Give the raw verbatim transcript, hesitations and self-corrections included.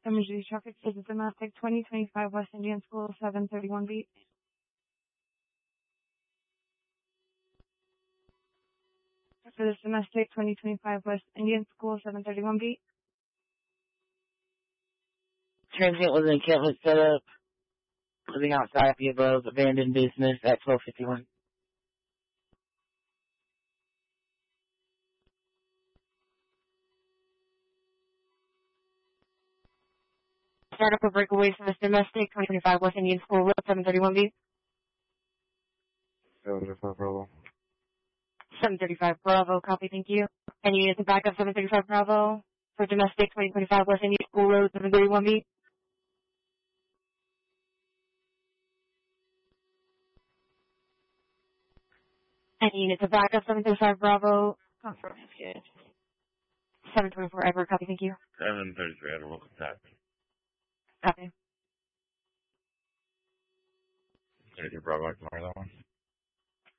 Emergency traffic is domestic twenty twenty-five West Indian School seven thirty-one B. For this domestic twenty twenty-five West Indian School seven thirty-one B. Transient was an encampment set up, living outside the above abandoned business at twelve fifty-one. Start up a breakaway from this domestic twenty twenty-five West Indian School Road seven thirty-one B. seven thirty-five Bravo. seven thirty-five Bravo, copy, thank you. Any units in backup seven thirty-five Bravo for domestic twenty twenty-five West Indian School Road seven thirty-one B. Any units in backup seven thirty-five Bravo. Confirm. seven twenty-four Edward, copy, thank you. seven thirty-three Edward, copy. Copy. thirty-three Bravo, ignore that one.